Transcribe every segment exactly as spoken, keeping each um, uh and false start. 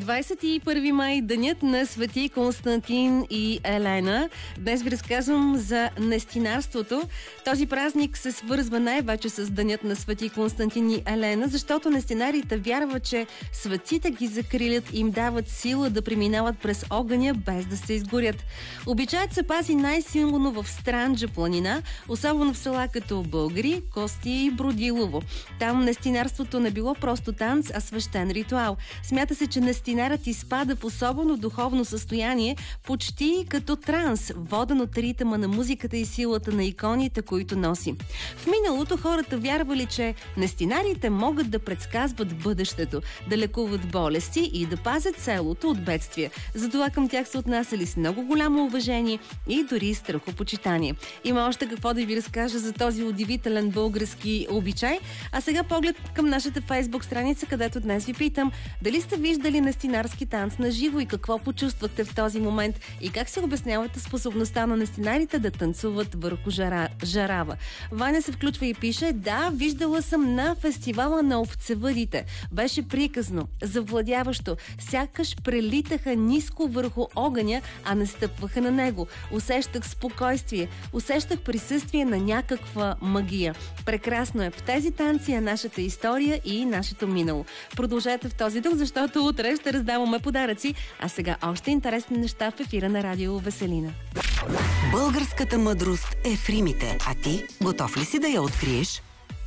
двадесет и първи май, денят на Свети Константин и Елена. Днес ви разказвам за нестинарството. Този празник се свързва най-вече с денят на Свети Константин и Елена, защото нестинарите вярват, че светите ги закрилят и им дават сила да преминават през огъня без да се изгорят. Обичаят се пази най-силно в Странджа планина, особено в села като Българи, Кости и Бродилово. Там нестинарството не било просто танц, а свещен ритуал. Смята се, че нестинарът изпада в особено духовно състояние, почти като транс, воден от ритъма на музиката и силата на иконите, които носи. В миналото хората вярвали, че нестинарите могат да предсказват бъдещето, да лекуват болести и да пазят селото от бедствия. Затова към тях се отнасяли с много голямо уважение и дори страхопочитание. Има още какво да ви разкажа за този удивителен български обичай. А сега поглед към нашата фейсбук страница, където днес ви питам дали сте виждали нестинарски танц на живо и какво почувствахте в този момент и как се обяснявате способността на нестинарите да танцуват върху жара, жарава. Ваня се включва и пише: да, виждала съм на фестивала на овцевъдите. Беше приказно, завладяващо. Сякаш прелитаха ниско върху огъня, а не стъпваха на него. Усещах спокойствие, усещах присъствие на някаква магия. Прекрасно е. В тези танци е нашата история и нашето минало. Продължете в този дух, защото утре ще раздаваме подаръци, а сега още интересни неща в ефира на Радио Веселина. Българската мъдрост е в римите, а ти готов ли си да я откриеш?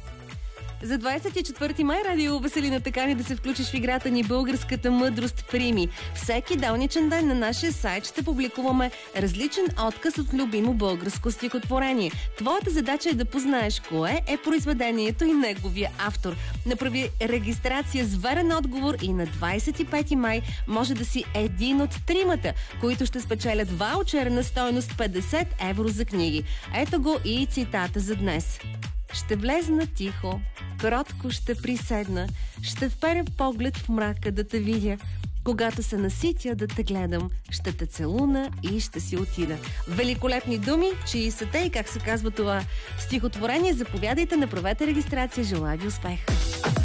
За двадесет и четвърти май Радио Веселина такани да се включиш в играта ни Българската мъдрост в Рими. Всеки делничен ден на нашия сайт ще публикуваме различен отказ от любимо българско стихотворение. Твоята задача е да познаеш кое е произведението и неговия автор. Направи регистрация с верен отговор и на двадесет и пети май може да си един от тримата, които ще спечелят ваучер на стойност петдесет евро за книги. Ето го и цитата за днес. Ще влезна тихо, кротко ще приседна, ще вперя поглед в мрака да те видя. Когато се наситя да те гледам, ще те целуна и ще си отида. Великолепни думи, чии са те и как се казва това стихотворение. Заповядайте, направете регистрация. Желая ви успех!